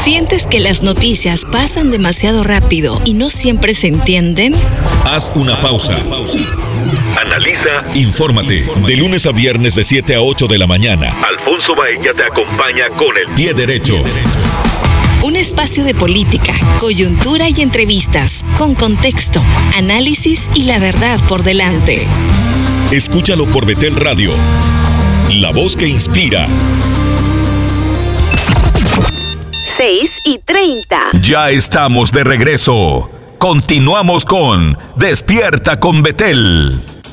¿Sientes que las noticias pasan demasiado rápido y no siempre se entienden? Haz una pausa. Analiza, infórmate. De lunes a viernes de 7 a 8 de la mañana. Alfonso Baella te acompaña con el pie derecho. Un espacio de política, coyuntura y entrevistas, con contexto, análisis y la verdad por delante. Escúchalo por Betel Radio. La voz que inspira. 6:30. Ya estamos de regreso. Continuamos con Despierta con Betel.